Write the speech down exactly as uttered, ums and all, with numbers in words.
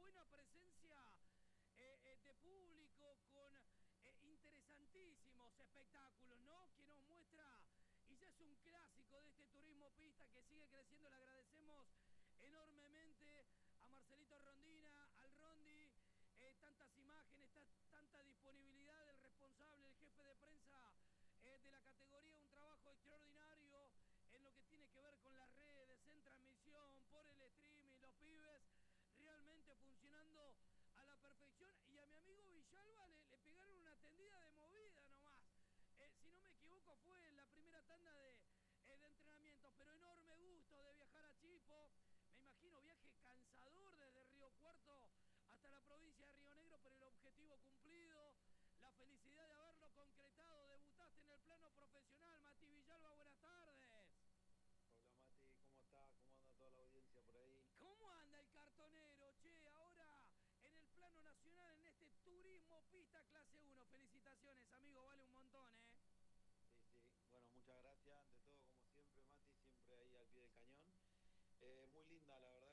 buena presencia eh, eh, de público, con eh, interesantísimos espectáculos, ¿no? Que nos muestra, y ya es un clásico de este turismo pista que sigue creciendo. Le agradecemos enormemente a Marcelito Rondina, al Rondi, eh, tantas imágenes, tanta disponibilidad del responsable, el jefe de prensa eh, de la categoría, un trabajo extraordinario en lo que tiene que ver con las redes, en transmisión, por el streaming, los pibes realmente funcionando a la perfección. Y a mi amigo Villalba le, le pegaron una tendida de movida nomás. Eh, si no me equivoco, fue en la primera tanda de, eh, de entrenamiento, pero enorme gusto de viajar a Chipo. Me imagino viaje cansador desde Río Cuarto hasta la provincia de Río Negro, pero el objetivo cumplido, la felicidad de haberlo concretado. Debutaste en el plano profesional. Mati Villalba, buenas tardes. Hola Mati, ¿cómo está? ¿Cómo anda toda la audiencia por ahí? ¿Cómo anda el cartonero? Che, ahora en el plano nacional, en este turismo pista clase uno. Felicitaciones, amigo, vale un montón, ¿eh? Sí, sí, bueno, muchas gracias. Ante todo, como siempre, Mati, siempre ahí al pie del cañón. Eh, muy linda, la verdad.